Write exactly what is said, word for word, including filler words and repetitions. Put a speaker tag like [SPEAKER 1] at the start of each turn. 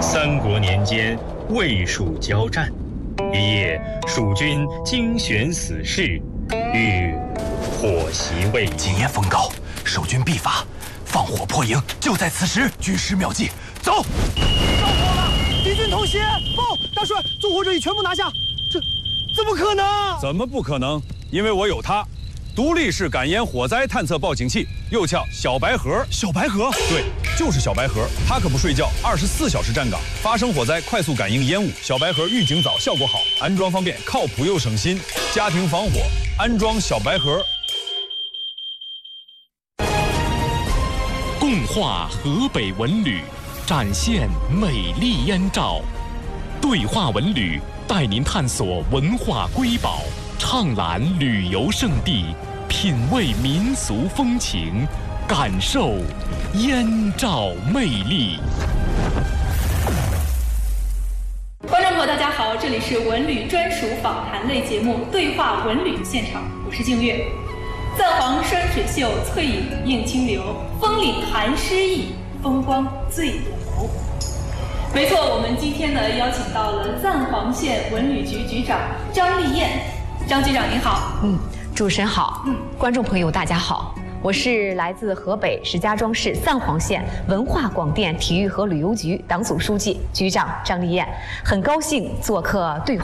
[SPEAKER 1] 三国年间，魏蜀交战，一夜，蜀军惊选死士，欲火袭魏京。
[SPEAKER 2] 今夜风高，守军必发，放火破营就在此时。军师妙计，走！
[SPEAKER 3] 着火了！敌军偷袭！报，大帅，纵火者已全部拿下。这怎么可能？
[SPEAKER 4] 怎么不可能？因为我有它。 独立式感烟火灾探测报警器，又叫小白盒。
[SPEAKER 2] 小白盒，
[SPEAKER 4] 对，就是小白盒。它可不睡觉，二十四小时站岗，发生火灾快速感应烟雾。小白盒预警早，效果好，安装方便，靠谱又省心。家庭防火，安装小白盒。
[SPEAKER 5] 共话河北文旅，展现美丽燕赵。对话文旅带您探索文化瑰宝。 畅览旅游胜地，品味民俗风情，感受燕赵魅力。
[SPEAKER 6] 观众朋友，大家好，这里是文旅专属访谈类节目《对话文旅》现场，我是静月。赞皇山水秀，翠影映清流，峰岭含诗意，风光醉柳湖。没错，我们今天呢邀请到了赞皇县文旅局局长张丽燕。 张局长您好，
[SPEAKER 7] 嗯，主持人好，嗯，观众朋友大家好，我是来自河北石家庄市赞皇县文化广电体育和旅游局党组书记、局长张丽燕，很高兴做客对话。